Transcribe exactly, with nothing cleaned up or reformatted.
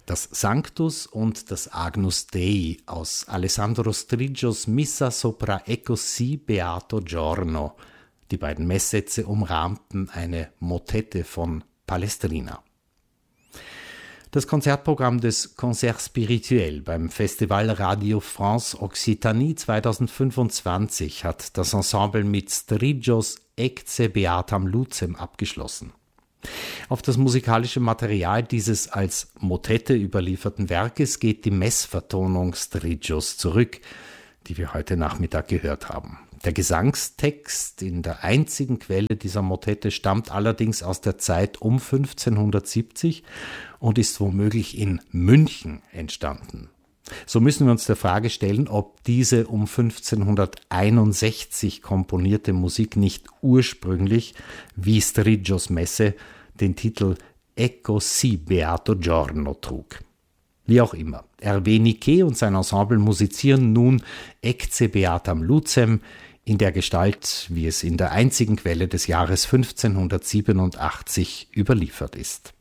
Das Sanctus und das Agnus Dei aus Alessandro Strigios Missa sopra e così beato giorno. Die beiden Messsätze umrahmten eine Motette von Palestrina. Das Konzertprogramm des Concert Spirituel beim Festival Radio France Occitanie zweitausendfünfundzwanzig hat das Ensemble mit Strigios Ecce Beatam Lucem abgeschlossen. Auf das musikalische Material dieses als Motette überlieferten Werkes geht die Messvertonung Strigios zurück, die wir heute Nachmittag gehört haben. Der Gesangstext in der einzigen Quelle dieser Motette stammt allerdings aus der Zeit um fünfzehnhundertsiebzig und ist womöglich in München entstanden. So müssen wir uns der Frage stellen, ob diese um fünfzehnhunderteinundsechzig komponierte Musik nicht ursprünglich, wie Strigios Messe, den Titel E così beato giorno trug. Wie auch immer, Hervé Niquet und sein Ensemble musizieren nun Ecce beatam lucem in der Gestalt, wie es in der einzigen Quelle des Jahres fünfzehnhundertsiebenundachtzig überliefert ist.